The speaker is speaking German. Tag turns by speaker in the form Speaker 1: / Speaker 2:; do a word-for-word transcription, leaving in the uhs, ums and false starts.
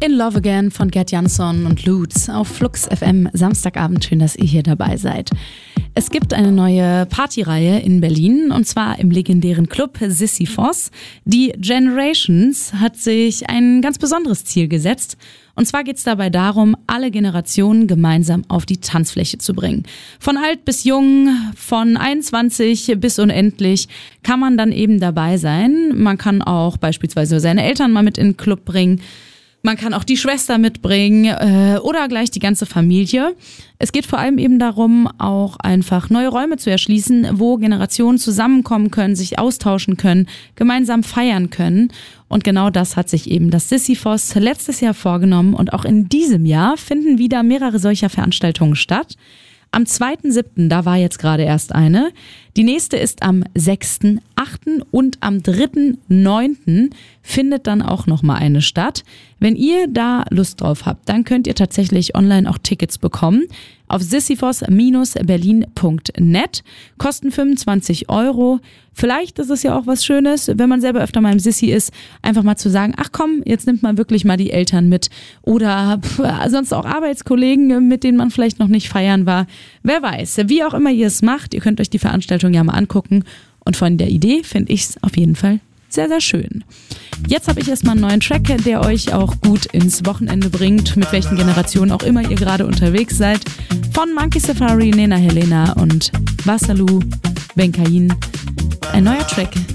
Speaker 1: In Love Again von Gerd Jansson und Lutz auf Flux F M. Samstagabend, schön, dass ihr hier dabei seid. Es gibt eine neue Partyreihe in Berlin und zwar im legendären Club Sisyphos. Die Generations hat sich ein ganz besonderes Ziel gesetzt. Und zwar geht es dabei darum, alle Generationen gemeinsam auf die Tanzfläche zu bringen. Von alt bis jung, von einundzwanzig bis unendlich kann man dann eben dabei sein. Man kann auch beispielsweise seine Eltern mal mit in den Club bringen. Man kann auch die Schwester mitbringen äh, oder gleich die ganze Familie. Es geht vor allem eben darum, auch einfach neue Räume zu erschließen, wo Generationen zusammenkommen können, sich austauschen können, gemeinsam feiern können. Und genau das hat sich eben das Sisyphos letztes Jahr vorgenommen. Und auch in diesem Jahr finden wieder mehrere solcher Veranstaltungen statt. Am zweiten siebten, da war jetzt gerade erst eine. Die nächste ist am sechsten achten und am dritten neunten findet dann auch nochmal eine statt. Wenn ihr da Lust drauf habt, dann könnt ihr tatsächlich online auch Tickets bekommen. Auf sisyphos Bindestrich berlin Punkt net. Kosten fünfundzwanzig Euro. Vielleicht ist es ja auch was Schönes, wenn man selber öfter mal im Sissi ist, einfach mal zu sagen, ach komm, jetzt nimmt man wirklich mal die Eltern mit. Oder pff, sonst auch Arbeitskollegen, mit denen man vielleicht noch nicht feiern war. Wer weiß, wie auch immer ihr es macht, ihr könnt euch die Veranstaltung ja mal angucken. Und von der Idee finde ich es auf jeden Fall sehr, sehr schön. Jetzt habe ich erstmal einen neuen Track, der euch auch gut ins Wochenende bringt, mit welchen Generationen auch immer ihr gerade unterwegs seid. Von Monkey Safari, Nena Helena und Vasalu Benkain. Ein neuer Track